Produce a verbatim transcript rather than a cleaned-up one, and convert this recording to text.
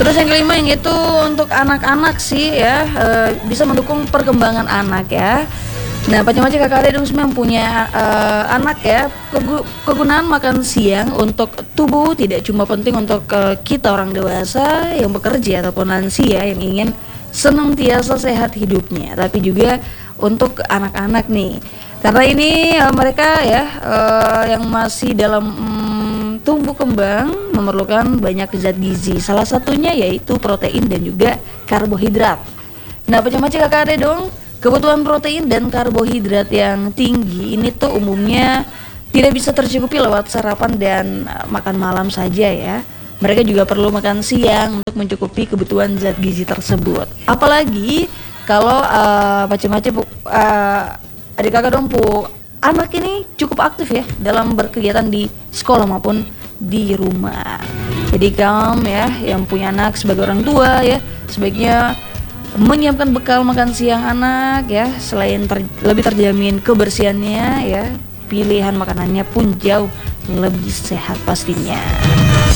Terus yang kelima yang itu untuk anak-anak sih ya, e, bisa mendukung perkembangan anak ya. Nah, Pace-Mace kakak adik dong semua yang punya uh, anak ya, kegu- kegunaan makan siang untuk tubuh tidak cuma penting untuk uh, kita orang dewasa yang bekerja ataupun lansia yang ingin senantiasa sehat hidupnya, tapi juga untuk anak-anak nih. Karena ini uh, mereka ya uh, yang masih dalam um, tumbuh kembang memerlukan banyak zat gizi. Salah satunya yaitu protein dan juga karbohidrat. Nah, Pace-Mace kakak adik dong, kebutuhan protein dan karbohidrat yang tinggi ini tuh umumnya tidak bisa tercukupi lewat sarapan dan uh, makan malam saja ya. Mereka juga perlu makan siang untuk mencukupi kebutuhan zat gizi tersebut. Apalagi kalau uh, Pace-Mace uh, adik kakak dong pu anak ini cukup aktif ya dalam berkegiatan di sekolah maupun di rumah. Jadi kamu ya yang punya anak sebagai orang tua ya sebaiknya menyiapkan bekal makan siang anak ya, selain ter, lebih terjamin kebersihannya ya, pilihan makanannya pun jauh lebih sehat pastinya.